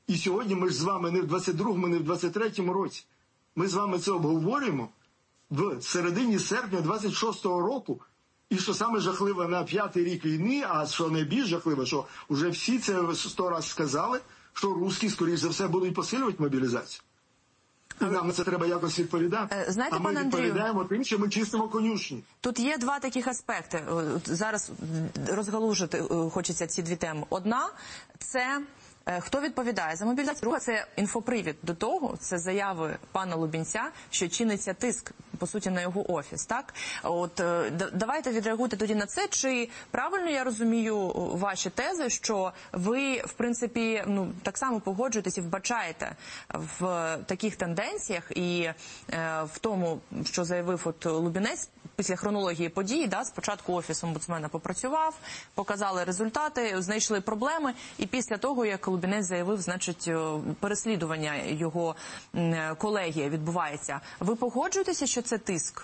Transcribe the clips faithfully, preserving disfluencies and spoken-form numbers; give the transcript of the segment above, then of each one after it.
І сьогодні ми ж з вами не в двадцять другому, не в двадцять третьому році. Ми з вами це обговорюємо в середині серпня двадцять шостого року. І що саме жахливе на п'ятий рік війни, а що найбільш жахливе, що вже всі це сто раз сказали, що русські, скоріш за все, будуть посилювати мобілізацію. І нам на це треба якось відповідати. Знаєте, а ми відповідаємо Андрію, тим, що ми чистимо конюшні. Тут є два таких аспекти. Зараз розгалужити хочеться ці дві теми. Одна – це хто відповідає за мобілізацію. Друга – це інфопривід до того, це заяви пана Лубінця, що чиниться тиск, по суті, на його офіс. Так? От, давайте відреагуйте тоді на це. Чи правильно я розумію ваші тези, що ви, в принципі, ну, так само погоджуєтесь і вбачаєте в таких тенденціях і е, в тому, що заявив от Лубінець після хронології подій, да, спочатку Офіс омбудсмена попрацював, показали результати, знайшли проблеми, і після того, як Лубінець заявив, значить, переслідування його колеги відбувається. Ви погоджуєтеся, що це тиск?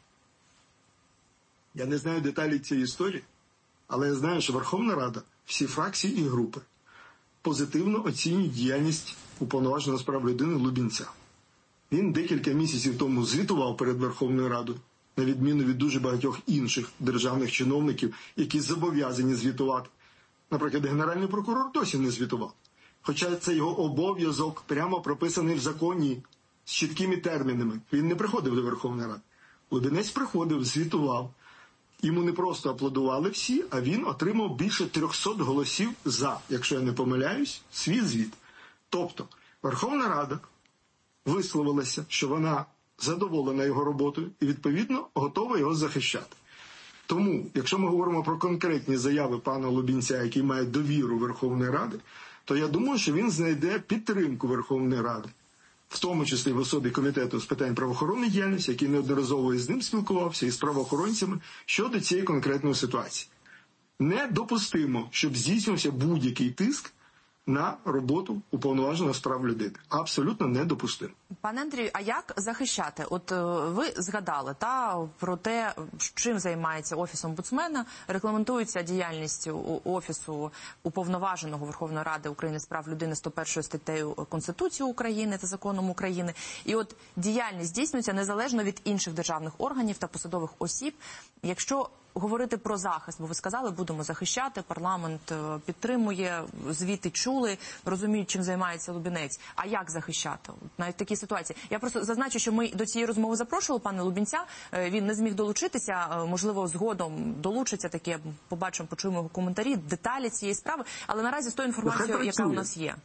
Я не знаю деталі цієї історії, але я знаю, що Верховна Рада, всі фракції і групи позитивно оцінюють діяльність уповноваженого з прав людини Лубінця. Він декілька місяців тому звітував перед Верховною Радою, на відміну від дуже багатьох інших державних чиновників, які зобов'язані звітувати. Наприклад, Генеральний прокурор досі не звітував. Хоча це його обов'язок, прямо прописаний в законі, з чіткими термінами. Він не приходив до Верховної Ради. Лубінець приходив, звітував. Йому не просто аплодували всі, а він отримав більше трьохсот голосів за, якщо я не помиляюсь, свій звіт. Тобто, Верховна Рада висловилася, що вона задоволена його роботою і, відповідно, готова його захищати. Тому, якщо ми говоримо про конкретні заяви пана Лубінця, який має довіру Верховної Ради, то я думаю, що він знайде підтримку Верховної Ради, в тому числі в особі Комітету з питань правоохоронної діяльності, який неодноразово із ним спілкувався, і з правоохоронцями, щодо цієї конкретної ситуації. Недопустимо, щоб здійснювався будь-який тиск на роботу уповноваженого з прав людини. Абсолютно недопустимо. Пане Андрію, а як захищати? От ви згадали та, про те, чим займається Офіс омбудсмена, регламентується діяльність Офісу уповноваженого Верховної Ради України з прав людини сто першою статтею Конституції України та законом України. І от діяльність здійснюється незалежно від інших державних органів та посадових осіб. Якщо говорити про захист, бо ви сказали, будемо захищати, парламент підтримує, звіти чули, розуміють, чим займається Лубінець. А як захищати? Навіть такі ситуації. Я просто зазначу, що ми до цієї розмови запрошували пана Лубінця, він не зміг долучитися, можливо, згодом долучиться, таке побачимо, почуємо його коментарі, деталі цієї справи, але наразі з тою інформацією, яка у нас є.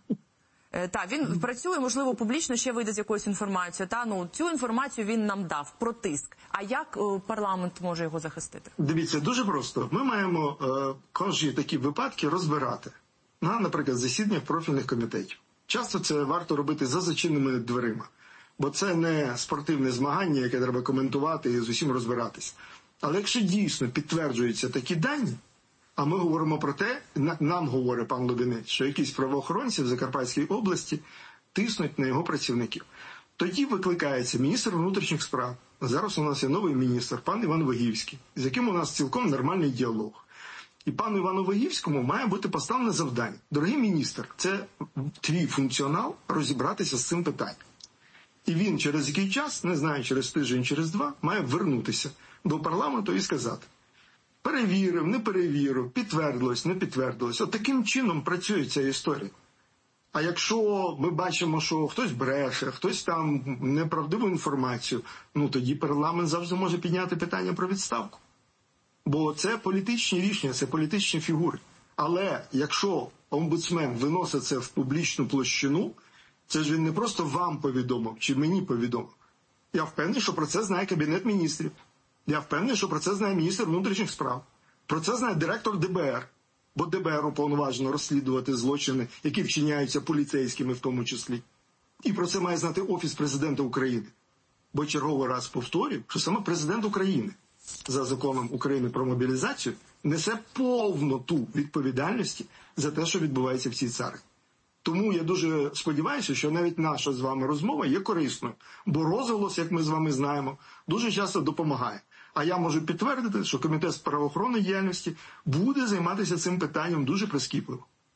Так, він працює, можливо, публічно ще вийде з якоюсь інформацією. Та, ну, цю інформацію він нам дав про тиск. А як парламент може його захистити? Дивіться, дуже просто. Ми маємо е, кожні такі випадки розбирати на, наприклад, засіданнях профільних комітетів. Часто це варто робити за зачиненими дверима, бо це не спортивне змагання, яке треба коментувати і з усім розбиратися. Але якщо дійсно підтверджуються такі дані, а ми говоримо про те, нам говорить пан Лубінець, що якісь правоохоронці в Закарпатській області тиснуть на його працівників. Тоді викликається міністр внутрішніх справ. Зараз у нас є новий міністр, пан Іван Вагівський, з яким у нас цілком нормальний діалог. І пану Івану Вагівському має бути поставлене завдання. Дорогий міністр, це твій функціонал розібратися з цим питанням. І він через який час, не знаю, через тиждень, через два, має вернутися до парламенту і сказати: перевірив, не перевірив, підтвердилось, не підтвердилось. От таким чином працює ця історія. А якщо ми бачимо, що хтось бреше, хтось там неправдиву інформацію, ну тоді парламент завжди може підняти питання про відставку. Бо це політичні рішення, це політичні фігури. Але якщо омбудсмен виносить це в публічну площину, це ж він не просто вам повідомив, чи мені повідомив. Я впевнений, що про це знає Кабінет міністрів. Я впевнений, що про це знає міністр внутрішніх справ. Про це знає директор Д Б Р. Бо Д Б Р уповноважено розслідувати злочини, які вчиняються поліцейськими в тому числі. І про це має знати Офіс Президента України. Бо черговий раз повторюю, що саме Президент України за законом України про мобілізацію несе повну ту відповідальність за те, що відбувається в цій царині. Тому я дуже сподіваюся, що навіть наша з вами розмова є корисною. Бо розголос, як ми з вами знаємо, дуже часто допомагає. А я можу підтвердити, що Комітет з правоохоронної діяльності буде займатися цим питанням дуже прискіпливо.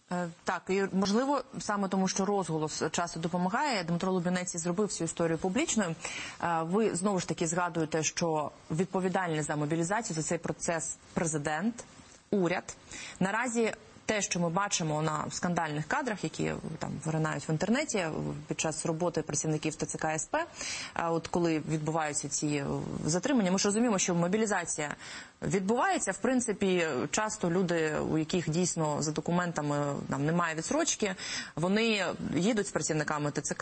Так, і можливо, саме тому, що розголос часто допомагає, Дмитро Лубінець і зробив цю історію публічною. Ви знову ж таки згадуєте, що відповідальний за мобілізацію, за цей процес президент, уряд. Наразі те, що ми бачимо на скандальних кадрах, які там виринають в інтернеті під час роботи працівників ТЦК СП, от коли відбуваються ці затримання, ми ж розуміємо, що мобілізація відбувається. В принципі, часто люди, у яких дійсно за документами там немає відстрочки, вони їдуть з працівниками ТЦК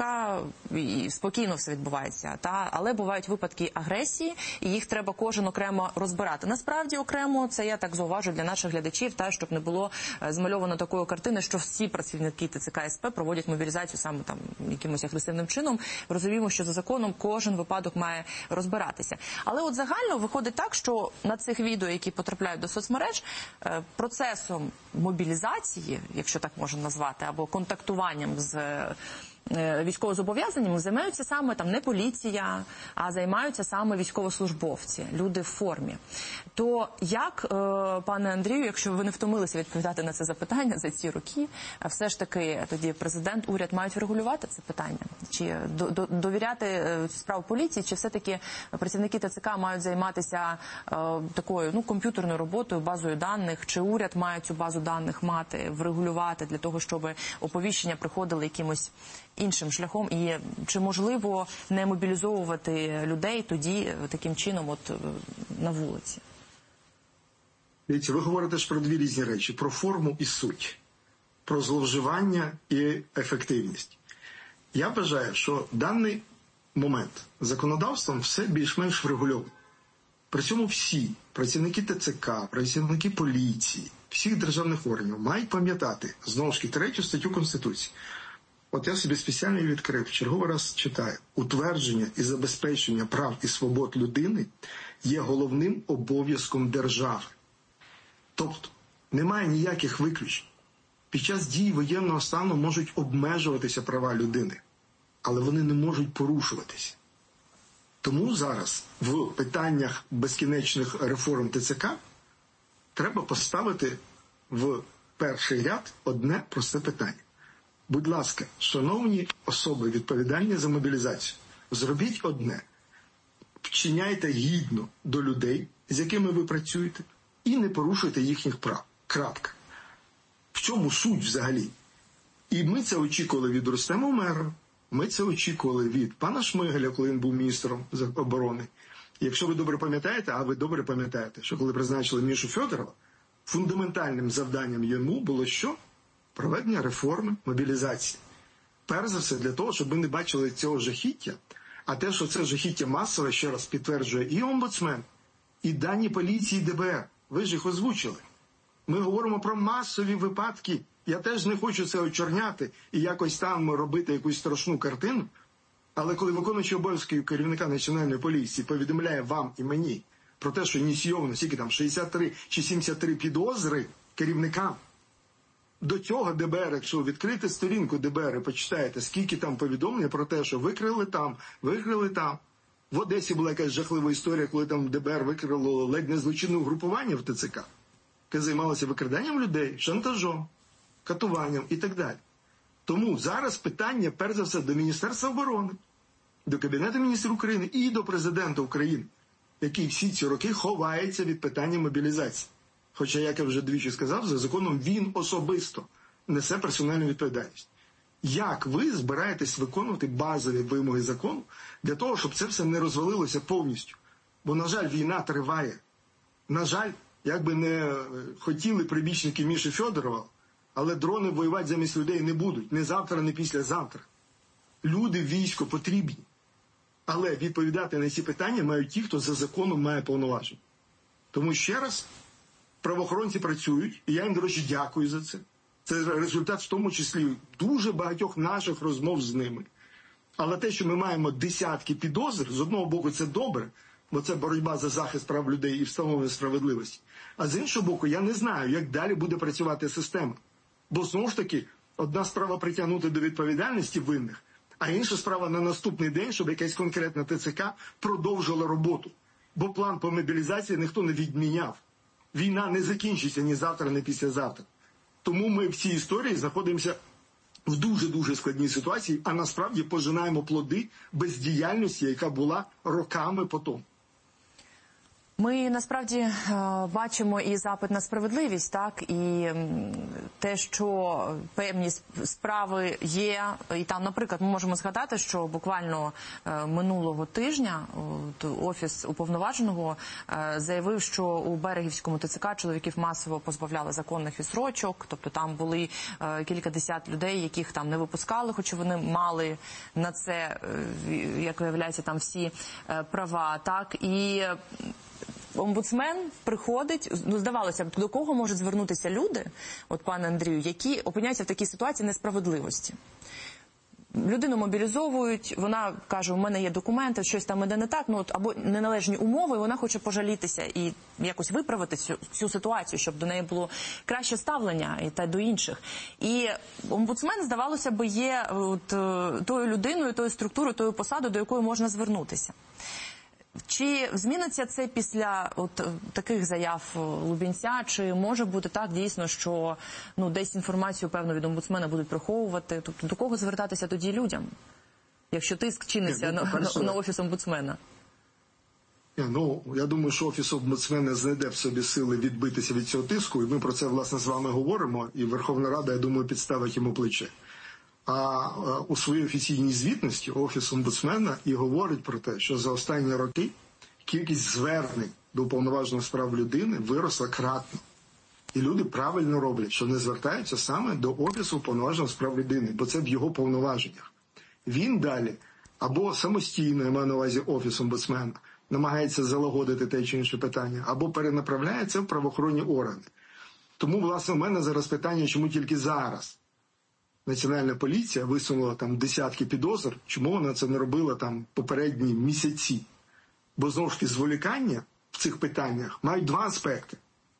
і спокійно все відбувається. Та? Але бувають випадки агресії, і їх треба кожен окремо розбирати. Насправді окремо, це я так зауважу для наших глядачів, та, щоб не було змальовано такої картини, що всі працівники ТЦК СП проводять мобілізацію саме там якимось агресивним чином. Розуміємо, що за законом кожен випадок має розбиратися. Але от загально виходить так, що на цих відео, які потрапляють до соцмереж, процесом мобілізації, якщо так можна назвати, або контактуванням з військовозобов'язаними займаються саме там не поліція, а займаються саме військовослужбовці, люди в формі. То як, пане Андрію, якщо ви не втомилися відповідати на це запитання за ці роки, все ж таки тоді президент, уряд мають врегулювати це питання? Чи довіряти цю справу поліції, чи все-таки працівники ТЦК мають займатися такою, ну, комп'ютерною роботою, базою даних, чи уряд має цю базу даних мати, врегулювати для того, щоб оповіщення приходили якимось іншим шляхом, і чи можливо не мобілізовувати людей тоді таким чином от на вулиці? Дивіться, ви говорите ж про дві різні речі: про форму і суть, про зловживання і ефективність. Я вважаю, що в даний момент законодавством все більш-менш врегульовано. При цьому всі працівники ТЦК, працівники поліції, всіх державних органів мають пам'ятати, знову ж таки, третю статтю Конституції. От я собі спеціально її відкрив, в черговий раз читаю. Утвердження і забезпечення прав і свобод людини є головним обов'язком держави. Тобто, немає ніяких виключень. Під час дії воєнного стану можуть обмежуватися права людини, але вони не можуть порушуватися. Тому зараз в питаннях безкінечних реформ ТЦК треба поставити в перший ряд одне просте питання. Будь ласка, шановні особи, відповідальні за мобілізацію, зробіть одне. Вчиняйте гідно до людей, з якими ви працюєте, і не порушуйте їхніх прав. Крапка. В чому суть взагалі? І ми це очікували від Рустема Умєрова, ми це очікували від пана Шмигаля, коли він був міністром оборони. І якщо ви добре пам'ятаєте, а ви добре пам'ятаєте, що коли призначили Мішу Федорова, фундаментальним завданням йому було що? Проведення реформи мобілізації. Перш за все для того, щоб ми не бачили цього жахіття, а те, що це жахіття масове, ще раз підтверджує і омбудсмен, і дані поліції, ДБР. Ви ж їх озвучили. Ми говоримо про масові випадки. Я теж не хочу це очорняти і якось там робити якусь страшну картину. Але коли виконуючий обов'язки керівника Національної поліції повідомляє вам і мені про те, що ініційовано скільки там шістдесят три чи сімдесят три підозри керівникам, до цього ДБР, якщо відкрити сторінку ДБР і почитаєте, скільки там повідомлення про те, що викрили там, викрили там. В Одесі була якась жахлива історія, коли там ДБР викрило ледь не злочинне угрупування в ТЦК, яке займалося викраданням людей, шантажом, катуванням і так далі. Тому зараз питання, перш за все, до Міністерства оборони, до Кабінету міністрів України і до Президента України, який всі ці роки ховається від питання мобілізації. Хоча, як я вже двічі сказав, за законом він особисто несе персональну відповідальність. Як ви збираєтесь виконувати базові вимоги закону для того, щоб це все не розвалилося повністю? Бо, на жаль, війна триває. На жаль, як би не хотіли прибічники Міші Федорова, але дрони воювати замість людей не будуть. Не завтра, не післязавтра. Люди в війську потрібні. Але відповідати на ці питання мають ті, хто за законом має повноваження. Тому ще раз, правоохоронці працюють, і я їм, до речі, дякую за це. Це результат, в тому числі, дуже багатьох наших розмов з ними. Але те, що ми маємо десятки підозр, з одного боку це добре, бо це боротьба за захист прав людей і встановлення справедливості. А з іншого боку, я не знаю, як далі буде працювати система. Бо, знову ж таки, одна справа притягнути до відповідальності винних, а інша справа на наступний день, щоб якась конкретна ТЦК продовжила роботу. Бо план по мобілізації ніхто не відміняв. Війна не закінчиться ні завтра, ні післязавтра. Тому ми в цій історії знаходимося в дуже-дуже складній ситуації, а насправді пожинаємо плоди бездіяльності, яка була роками по тому. Ми насправді бачимо і запит на справедливість, так, і те, що певні справи є, і там, наприклад, ми можемо згадати, що буквально минулого тижня Офіс Уповноваженого заявив, що у Берегівському ТЦК чоловіків масово позбавляли законних відстрочок, тобто там були кілька десят людей, яких там не випускали, хоч вони мали на це, як виявляється, там всі права, так, і омбудсмен приходить, ну, здавалося б, до кого можуть звернутися люди, от пане Андрію, які опиняються в такій ситуації несправедливості. Людину мобілізовують, вона каже, у мене є документи, щось там іде не так, ну, от, або неналежні умови, вона хоче пожалітися і якось виправити цю, цю ситуацію, щоб до неї було краще ставлення і та до інших. І омбудсмен, здавалося б, є от, тою людиною, тою структурою, тою посадою, до якої можна звернутися. Чи зміниться це після от таких заяв Лубінця? Чи може бути так дійсно, що ну десь інформацію певно від омбудсмена будуть приховувати? Тобто до кого звертатися тоді людям, якщо тиск чиниться на, на, на офіс омбудсмена? Ну, я думаю, що офіс омбудсмена знайде в собі сили відбитися від цього тиску, і ми про це власне з вами говоримо. І Верховна Рада, я думаю, підставить йому плече. А у своїй офіційній звітності Офіс омбудсмена і говорить про те, що за останні роки кількість звернень до Уповноваженого з прав людини виросла кратно. І люди правильно роблять, що не звертаються саме до Офісу Уповноваженого з прав людини, бо це в його повноваженнях. Він далі або самостійно, я маю на увазі Офіс омбудсмена, намагається залагодити те чи інше питання, або перенаправляє це в правоохоронні органи. Тому, власне, у мене зараз питання, чому тільки зараз Національна поліція висунула там десятки підозр, чому вона це не робила там попередні місяці. Бо, знову ж таки, зволікання в цих питаннях мають два аспекти.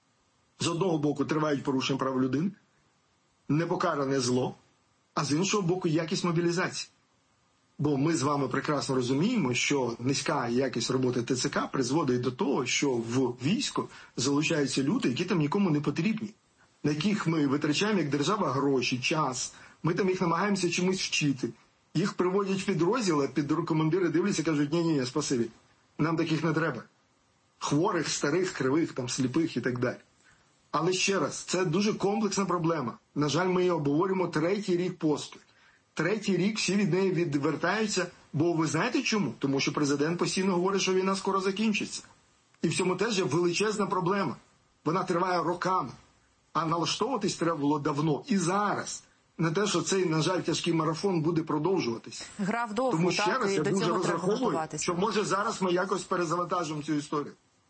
З одного боку, тривають порушення прав людини, непокаране зло, а з іншого боку, якість мобілізації. Бо ми з вами прекрасно розуміємо, що низька якість роботи ТЦК призводить до того, що в військо залучаються люди, які там нікому не потрібні, на яких ми витрачаємо як держава гроші, час. Ми там їх намагаємося чомусь вчити. Їх приводять в підрозділ, а підкомандири дивляться і кажуть, ні-ні, спасибі, нам таких не треба. Хворих, старих, кривих, там, сліпих і так далі. Але ще раз, це дуже комплексна проблема. На жаль, ми її обговорюємо третій рік поспіль. Третій рік всі від неї відвертаються, бо ви знаєте чому? Тому що президент постійно говорить, що війна скоро закінчиться. І в цьому теж є величезна проблема. Вона триває роками. А налаштовуватись треба було давно і зараз. Не те, що цей, на жаль, тяжкий марафон буде продовжуватись. Гра вдовго, тому ще так, раз і я до дуже цього розраховую, що може зараз ми якось перезавантажимо цю історію.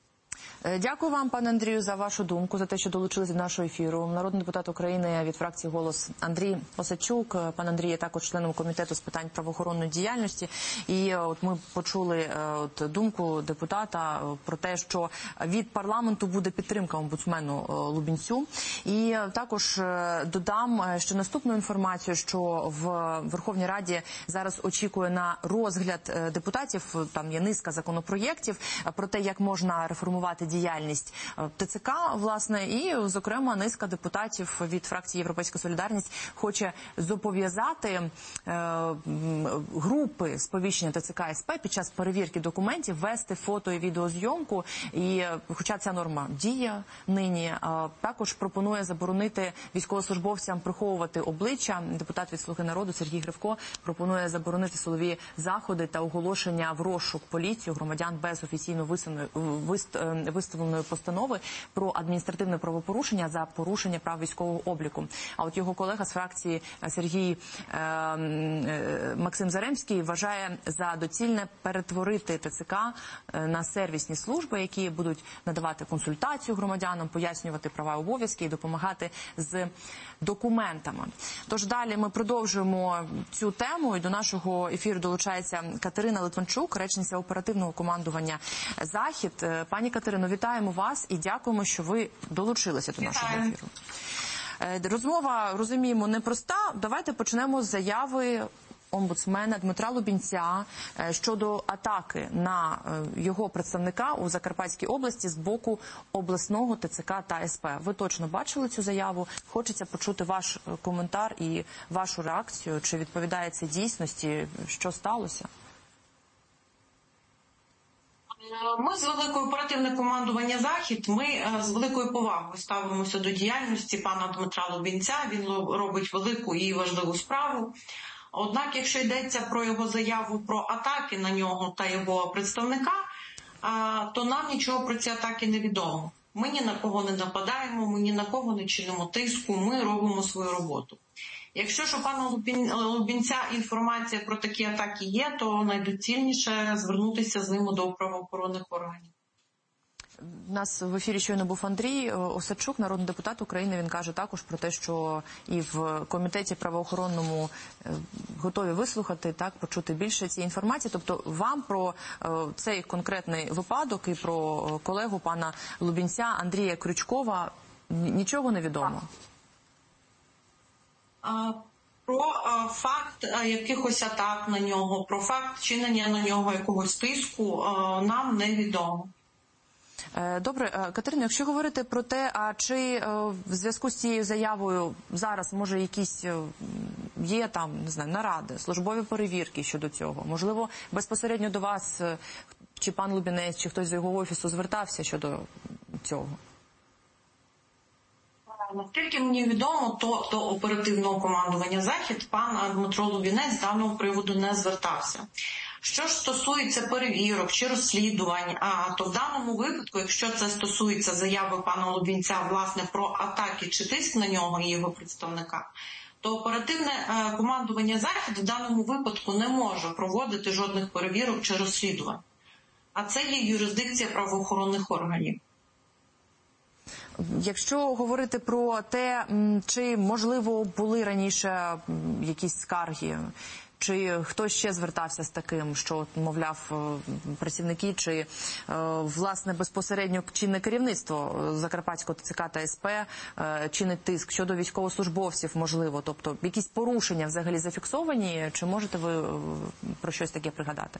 Дякую вам, пане Андрію, за вашу думку, за те, що долучилися до нашого ефіру. Народний депутат України від фракції «Голос» Андрій Осадчук. Пан Андрій є також членом комітету з питань правоохоронної діяльності. І от ми почули от думку депутата про те, що від парламенту буде підтримка омбудсмену Лубінцю. І також додам, що наступну інформацію, що в Верховній Раді зараз очікує на розгляд депутатів, там є низка законопроєктів про те, як можна реформувати діяльність ТЦК, власне, і, зокрема, низка депутатів від фракції «Європейська солідарність» хоче зобов'язати е, групи сповіщення ТЦК СП під час перевірки документів вести фото і відеозйомку, і, хоча ця норма діє нині, е, також пропонує заборонити військовослужбовцям приховувати обличчя. Депутат від «Слуги народу» Сергій Гривко пропонує заборонити силові заходи та оголошення в розшук поліцію громадян без офіційно висуної виставленої постанови про адміністративне правопорушення за порушення прав військового обліку. А от його колега з фракції Сергій е, е, Максим Заремський вважає за доцільне перетворити ТЦК на сервісні служби, які будуть надавати консультацію громадянам, пояснювати права і обов'язки і допомагати з документами. Тож далі ми продовжуємо цю тему, і до нашого ефіру долучається Катерина Литвинчук, речниця оперативного командування «Захід». Пані Катерино, вітаємо вас і дякуємо, що ви долучилися до нашого Вітаю. ефіру. Розмова, розуміємо, непроста. Давайте почнемо з заяви омбудсмена Дмитра Лубінця щодо атаки на його представника у Закарпатській області з боку обласного ТЦК та СП. Ви точно бачили цю заяву? Хочеться почути ваш коментар і вашу реакцію. Чи відповідає це дійсності? Що сталося? Ми з великою оперативне командування «Захід», ми з великою повагою ставимося до діяльності пана Дмитра Лубінця. Він робить велику і важливу справу. Однак, якщо йдеться про його заяву про атаки на нього та його представника, то нам нічого про ці атаки не відомо. Ми ні на кого не нападаємо, ми ні на кого не чинимо тиску, ми робимо свою роботу. Якщо ж у пана Лубінця інформація про такі атаки є, то найдоцільніше звернутися з ними до правоохоронних органів. У нас в ефірі щойно був Андрій Осадчук, народний депутат України. Він каже також про те, що і в комітеті правоохоронному готові вислухати, так, почути більше цієї інформації. Тобто вам про цей конкретний випадок і про колегу пана Лубінця Андрія Крючкова нічого не відомо? Про факт якихось атак на нього, про факт чинення на нього якогось тиску нам невідомо. Добре, Катерино, якщо говорити про те, а чи в зв'язку з цією заявою зараз, може, якісь є там, не знаю, наради, службові перевірки щодо цього? Можливо, безпосередньо до вас, чи пан Лубінець, чи хтось з його офісу звертався щодо цього? Наскільки мені відомо, то до оперативного командування «Захід» пан Дмитро Лубінець з даного приводу не звертався. Що ж стосується перевірок чи розслідувань, а, то в даному випадку, якщо це стосується заяви пана Лубінця, власне, про атаки чи тиск на нього і його представника, то оперативне е, командування «Захід» в даному випадку не може проводити жодних перевірок чи розслідувань. А це є юрисдикція правоохоронних органів. Якщо говорити про те, чи, можливо, були раніше якісь скарги, чи хтось ще звертався з таким, що, мовляв, працівники, чи, власне, безпосередньо чинне керівництво Закарпатського ТЦК та СП чинить тиск щодо військовослужбовців, можливо, тобто якісь порушення взагалі зафіксовані, чи можете ви про щось таке пригадати?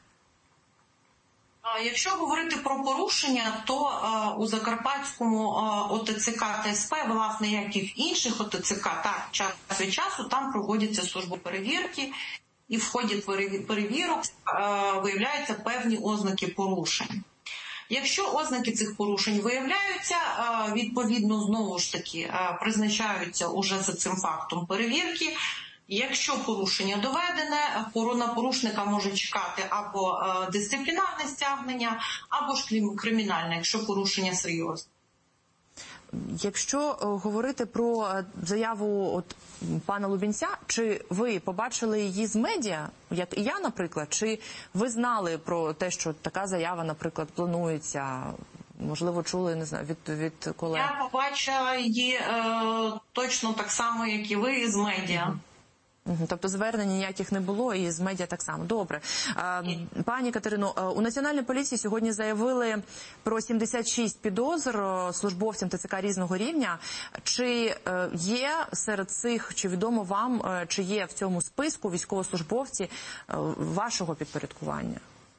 Якщо говорити про порушення, то е, у Закарпатському е, ОТЦК та СП, власне, як і в інших ОТЦК, так, час від часу там проводяться службові перевірки, і в ході перевірок е, виявляються певні ознаки порушень. Якщо ознаки цих порушень виявляються, е, відповідно, знову ж таки, е, призначаються уже за цим фактом перевірки. Якщо порушення доведене, на порушника може чекати або дисциплінарне стягнення, або ж кримінальне, якщо порушення серйозне. Якщо говорити про заяву от пана Лубінця, чи ви побачили її з медіа, як і я, наприклад, чи ви знали про те, що така заява, наприклад, планується? Можливо, чули, не знаю, від, від колег? Я побачила її е, точно так само, як і ви, з медіа. Тобто звернень ніяких не було, і з медіа так само. Добре. Пані Катерино, у Національній поліції сьогодні заявили про сімдесят шість підозр службовцям ТЦК різного рівня. Чи є серед цих, чи відомо вам, чи є в цьому списку військовослужбовці вашого підпорядкування?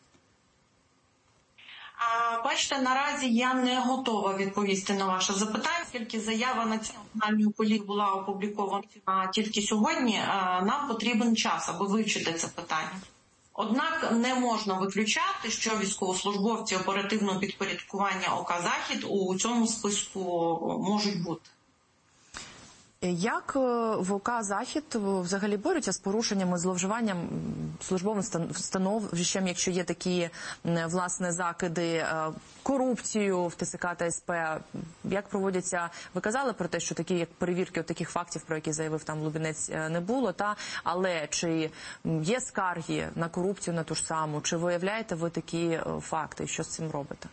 Бачите, наразі я не готова відповісти на ваше запитання, оскільки заява Національної поліції була опублікована тільки сьогодні. Нам потрібен час, аби вивчити це питання. Однак не можна виключати, що військовослужбовці оперативного підпорядкування ОК «Захід» у цьому списку можуть бути. Як в ОК «Захід» взагалі борються з порушеннями, зловживанням службовим становищем, якщо є такі, власне, закиди, корупцію в ТЦК та СП? Як проводяться? Ви казали про те, що такі як перевірки от таких фактів, про які заявив там Лубінець, не було, та але чи є скарги на корупцію на ту ж саму? Чи виявляєте ви такі факти? Що з цим робите?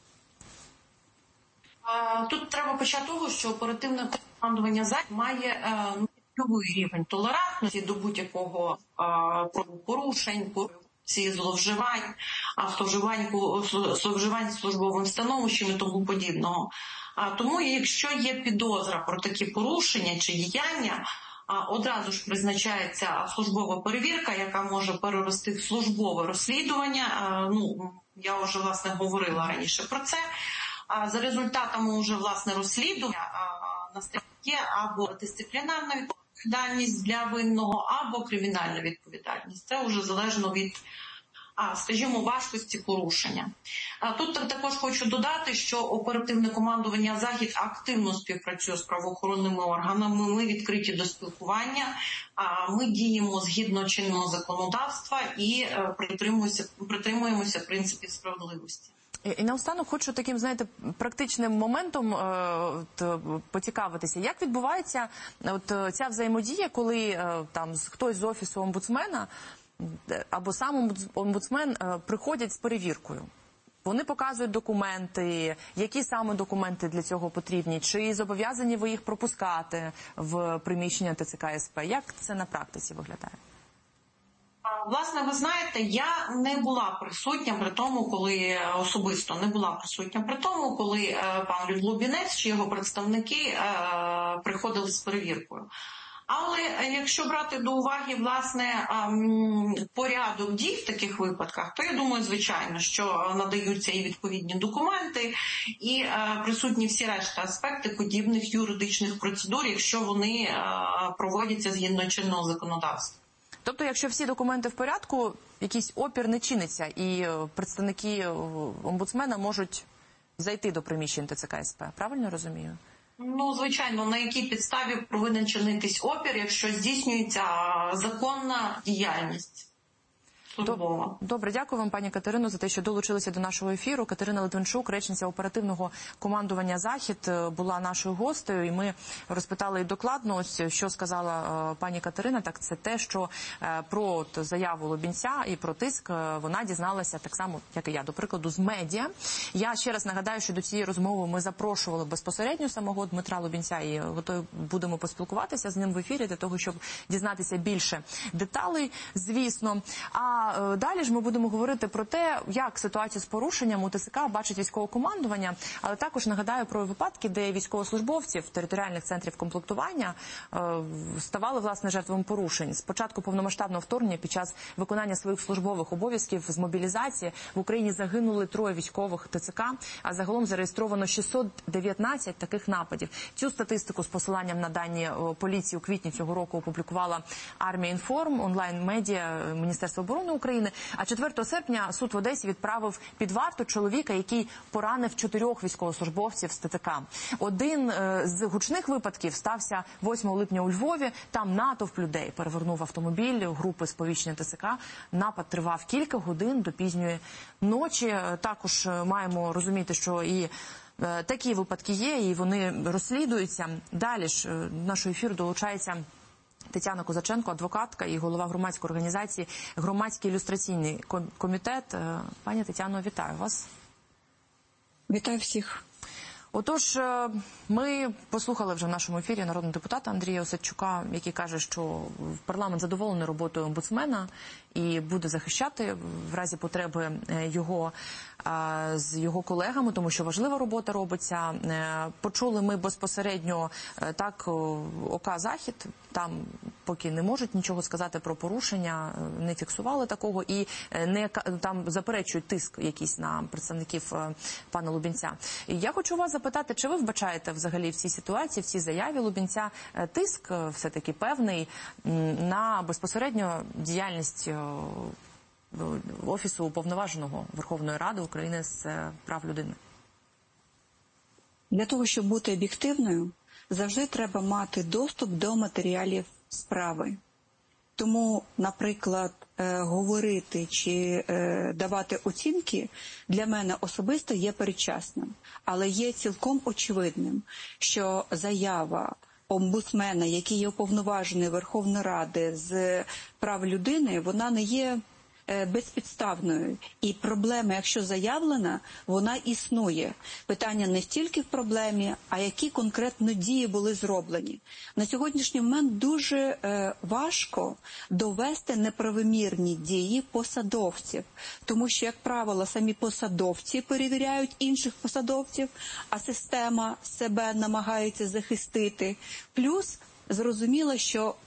Тут треба почати того, що оперативне командування «Захід» має нульовий рівень толерантності до будь-якого порушень, корупції, зловживань, зловживань, зловживань службовим становищем і тому подібного. Тому, якщо є підозра про такі порушення чи діяння, одразу ж призначається службова перевірка, яка може перерости в службове розслідування. Ну, я вже, власне, говорила раніше про це. За результатами вже, власне, розслідування настає або дисциплінарна відповідальність для винного, або кримінальна відповідальність. Це вже залежно від, скажімо, важкості порушення. Тут також хочу додати, що оперативне командування «Захід» активно співпрацює з правоохоронними органами, ми відкриті до спілкування, ми діємо згідно чинного законодавства і притримуємося, притримуємося принципів справедливості. І наостанок хочу таким, знаєте, практичним моментом е, от, поцікавитися. Як відбувається от, ця взаємодія, коли е, там хтось з офісу омбудсмена або сам омбудсмен е, приходять з перевіркою? Вони показують документи, які саме документи для цього потрібні, чи зобов'язані ви їх пропускати в приміщення ТЦК СП? Як це на практиці виглядає? Власне, ви знаєте, я не була присутня при тому, коли особисто не була присутня при тому, коли пан Лубінець чи його представники приходили з перевіркою. Але якщо брати до уваги, власне, порядок дій в таких випадках, то я думаю, звичайно, що надаються і відповідні документи, і присутні всі решта аспекти подібних юридичних процедур, якщо вони проводяться згідно чинного законодавства. Тобто, якщо всі документи в порядку, якийсь опір не чиниться, і представники омбудсмена можуть зайти до приміщень ТЦК СП. Правильно розумію? Ну, звичайно, на якій підставі повинен чинитись опір, якщо здійснюється законна діяльність. Добре, дякую вам, пані Катерино, за те, що долучилися до нашого ефіру. Катерина Литвинчук, речниця оперативного командування «Захід», була нашою гостею, і ми розпитали і докладно, ось що сказала пані Катерина, так це те, що про заяву Лубінця і про тиск вона дізналася так само, як і я, до прикладу, з медіа. Я ще раз нагадаю, що до цієї розмови ми запрошували безпосередньо самого Дмитра Лубінця і готові будемо поспілкуватися з ним в ефірі для того, щоб дізнатися більше деталей, звісно. А А далі ж ми будемо говорити про те, як ситуацію з порушенням у ТЦК бачить військове командування, але також нагадаю про випадки, де військовослужбовців територіальних центрів комплектування е, ставали, власне, жертвами порушень. З початку повномасштабного вторгнення під час виконання своїх службових обов'язків з мобілізації в Україні загинули троє військових ТЦК, а загалом зареєстровано шістсот дев'ятнадцять таких нападів. Цю статистику з посиланням на дані поліції у квітні цього року опублікувала Армія.Інформ, онлайн-медіа Міністерства оборони України. А четвертого серпня суд в Одесі відправив під варту чоловіка, який поранив чотирьох військовослужбовців з ТЦК. Один е, з гучних випадків стався восьмого липня у Львові. Там натовп людей перевернув автомобіль групи сповіщення ТЦК. Напад тривав кілька годин до пізньої ночі. Також маємо розуміти, що і е, такі випадки є, і вони розслідуються. Далі ж е, до нашого ефіру долучається Тетяна Козаченко, адвокатка і голова громадської організації «Громадський ілюстраційний комітет». Пані Тетяно, вітаю вас. Вітаю всіх. Отож, ми послухали вже в нашому ефірі народного депутата Андрія Осадчука, який каже, що парламент задоволений роботою омбудсмена і буде захищати в разі потреби його з його колегами, тому що важлива робота робиться. Почули ми безпосередньо так ОК «Захід», там поки не можуть нічого сказати про порушення, не фіксували такого і не там заперечують тиск якийсь на представників пана Лубінця. І я хочу вас запитати, чи ви вбачаєте взагалі в цій ситуації, в цій заяві Лубінця тиск все-таки певний на безпосередньо діяльність Офісу Уповноваженого Верховної Ради України з прав людини? Для того, щоб бути об'єктивною, завжди треба мати доступ до матеріалів справи. Тому, наприклад, говорити чи давати оцінки для мене особисто є передчасним. Але є цілком очевидним, що заява омбудсмена, який є уповноважений Верховної Ради з прав людини, вона не є безпідставною. І проблема, якщо заявлена, вона існує. Питання не стільки в проблемі, а які конкретно дії були зроблені. На сьогоднішній момент дуже е, важко довести неправомірні дії посадовців. Тому що, як правило, самі посадовці перевіряють інших посадовців, а система себе намагається захистити. Плюс зрозуміло, що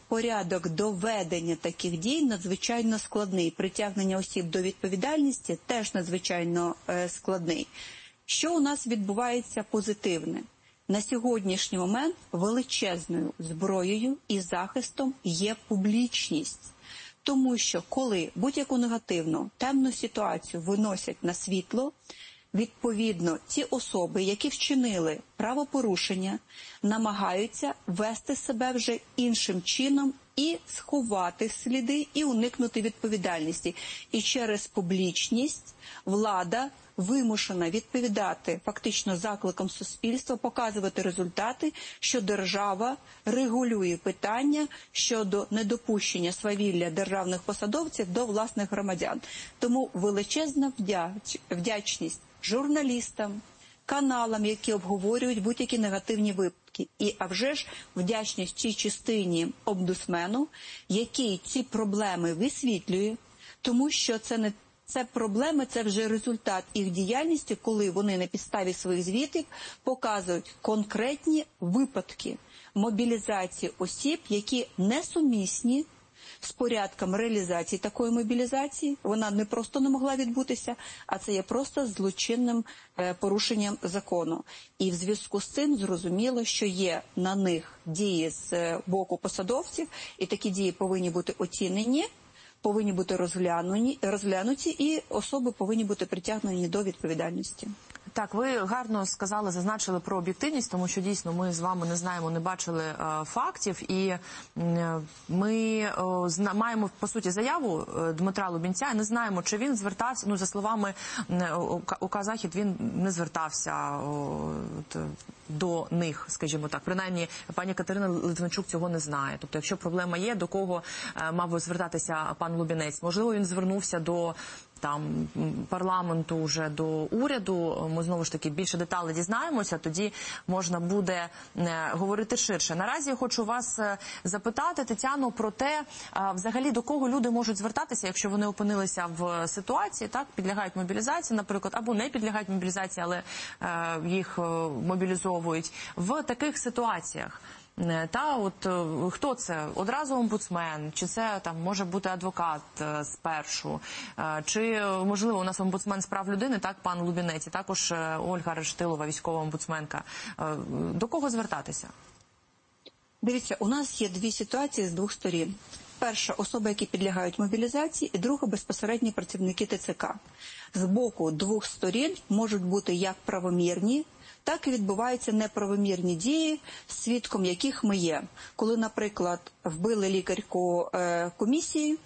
порядок доведення таких дій надзвичайно складний. Притягнення осіб до відповідальності теж надзвичайно е, складний. Що у нас відбувається позитивне? На сьогоднішній момент величезною зброєю і захистом є публічність. Тому що коли будь-яку негативну, темну ситуацію виносять на світло, відповідно, ті особи, які вчинили правопорушення, намагаються вести себе вже іншим чином і сховати сліди, і уникнути відповідальності. І через публічність влада вимушена відповідати фактично закликам суспільства, показувати результати, що держава регулює питання щодо недопущення свавілля державних посадовців до власних громадян. Тому величезна вдяч... вдячність журналістам, каналам, які обговорюють будь-які негативні випадки. І, а вже ж, вдячність цій частині омбудсмену, який ці проблеми висвітлює, тому що це не Це проблеми, це вже результат їх діяльності, коли вони на підставі своїх звітів показують конкретні випадки мобілізації осіб, які несумісні з порядком реалізації такої мобілізації. Вона не просто не могла відбутися, а це є просто злочинним порушенням закону. І в зв'язку з цим зрозуміло, що є на них дії з боку посадовців, і такі дії повинні бути оцінені, повинні бути розглянуті, розглянуті, і особи повинні бути притягнені до відповідальності. Так, ви гарно сказали, зазначили про об'єктивність, тому що дійсно ми з вами не знаємо, не бачили е, фактів, і е, ми е, зна, маємо, по суті, заяву е, Дмитра Лубінця, і не знаємо, чи він звертався, ну, за словами е, УК «Захід», він не звертався о, от, до них, скажімо так. Принаймні, пані Катерина Литвинчук цього не знає. Тобто, якщо проблема є, до кого е, мав би звертатися пан Лубінець? Можливо, він звернувся до там парламенту, вже до уряду. Ми знову ж таки більше деталей дізнаємося, тоді можна буде е, говорити ширше. Наразі я хочу вас е, запитати, Тетяно, про те, е, взагалі до кого люди можуть звертатися, якщо вони опинилися в ситуації, так, підлягають мобілізації, наприклад, або не підлягають мобілізації, але е, їх е, мобілізовують в таких ситуаціях. Та от хто це? Одразу омбудсмен? Чи це там може бути адвокат спершу? Чи можливо у нас омбудсмен з прав людини, так, пан Лубінець, і також Ольга Рештилова, військова омбудсменка. До кого звертатися? Дивіться, у нас є дві ситуації з двох сторін. Перша – особи, які підлягають мобілізації, і друга – безпосередні працівники ТЦК. З боку двох сторін можуть бути як правомірні, так і відбуваються неправомірні дії, свідком яких ми є. Коли, наприклад, вбили лікарку е, комісії,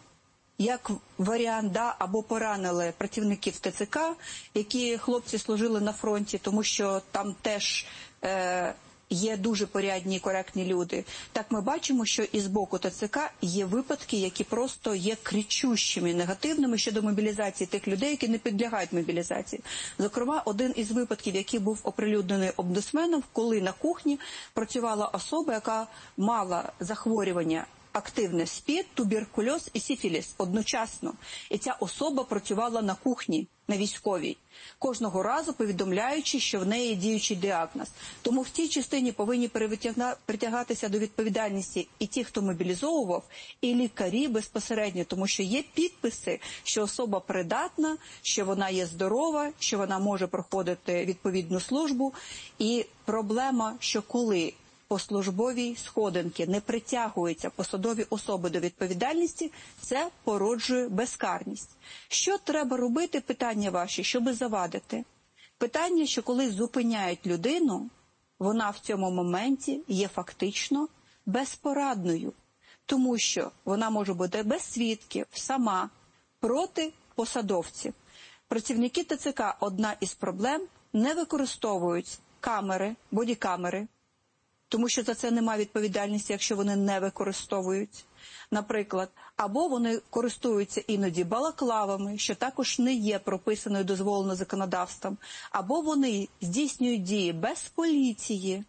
як варіант, да, або поранили працівників ТЦК, які хлопці служили на фронті, тому що там теж е, є дуже порядні і коректні люди. Так ми бачимо, що і з боку ТЦК є випадки, які просто є кричущими, негативними щодо мобілізації тих людей, які не підлягають мобілізації. Зокрема, один із випадків, який був оприлюднений омбудсменом, коли на кухні працювала особа, яка мала захворювання активне СПІД, туберкульоз і сифіліс одночасно. І ця особа працювала на кухні, на військовій, кожного разу повідомляючи, що в неї діючий діагноз. Тому в цій частині повинні притягатися до відповідальності і ті, хто мобілізовував, і лікарі безпосередньо, тому що є підписи, що особа придатна, що вона є здорова, що вона може проходити відповідну службу. І проблема, що коли по службовій сходинці не притягуються посадові особи до відповідальності, це породжує безкарність. Що треба робити, питання ваші, щоб завадити? Питання, що коли зупиняють людину, вона в цьому моменті є фактично безпорадною, тому що вона може бути без свідків, сама, проти посадовців. Працівники ТЦК, одна із проблем, не використовують камери, бодікамери, тому що за це немає відповідальності, якщо вони не використовують, наприклад. Або вони користуються іноді балаклавами, що також не є прописаною дозволено законодавством. Або вони здійснюють дії без поліції.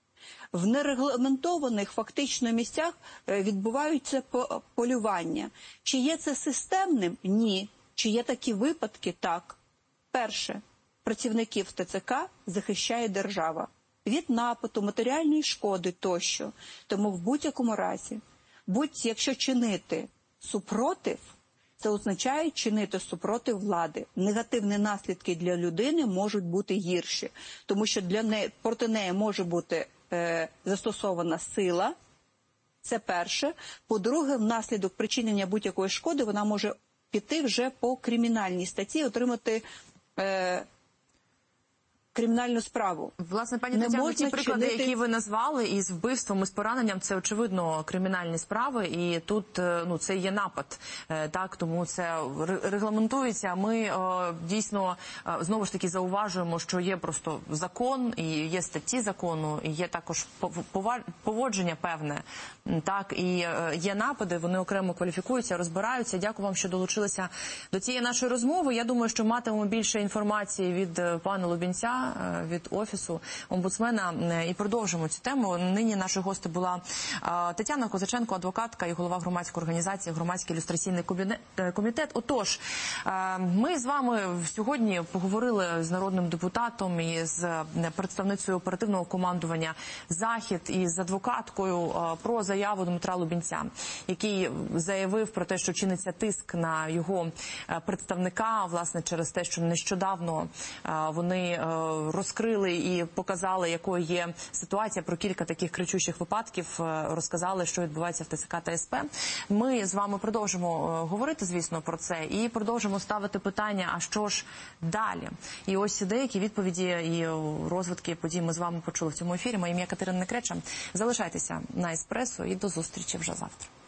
В нерегламентованих фактично місцях відбуваються полювання. Чи є це системним? Ні. Чи є такі випадки? Так. Перше. Працівників ТЦК захищає держава від нападу, матеріальної шкоди тощо. Тому в будь-якому разі будь якщо чинити супротив, це означає чинити супротив влади. Негативні наслідки для людини можуть бути гірші, тому що для неї, проти неї може бути е, застосована сила, це перше. По-друге, внаслідок причинення будь-якої шкоди вона може піти вже по кримінальній статті, отримати е, кримінальну справу. Власне, пані Тетяно, ті приклади, чинити... які ви назвали, із вбивством, і з пораненням, це, очевидно, кримінальні справи, і тут, ну, це є напад, так, тому це регламентується. Ми дійсно, знову ж таки, зауважуємо, що є просто закон, і є статті закону, і є також поводження певне, так, і є напади, вони окремо кваліфікуються, розбираються. Дякую вам, що долучилися до цієї нашої розмови. Я думаю, що матимемо більше інформації від пана Лубінця, від Офісу омбудсмена, і продовжимо цю тему. Нині нашою гостею була Тетяна Козаченко, адвокатка і голова громадської організації «Громадський ілюстраційний комітет». Отож, ми з вами сьогодні поговорили з народним депутатом і з представницею оперативного командування «Захід» і з адвокаткою про заяву Дмитра Лубінця, який заявив про те, що чиниться тиск на його представника, власне, через те, що нещодавно вони розкрили і показали, якою є ситуація, про кілька таких кричущих випадків, розказали, що відбувається в ТЦК та СП. Ми з вами продовжимо говорити, звісно, про це, і продовжимо ставити питання, а що ж далі? І ось деякі відповіді і розвитки подій ми з вами почули в цьому ефірі. Моє ім'я Катерина Некреча. Залишайтеся на Еспресо і до зустрічі вже завтра.